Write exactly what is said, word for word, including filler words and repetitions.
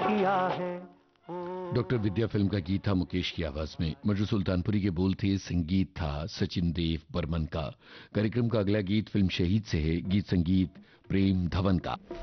किया है। डॉक्टर विद्या फिल्म का गीत था मुकेश की आवाज में। मजरू सुल्तानपुरी के बोल थे, संगीत था सचिन देव बर्मन का। कार्यक्रम का अगला गीत फिल्म शहीद से है, गीत संगीत प्रेम धवन का।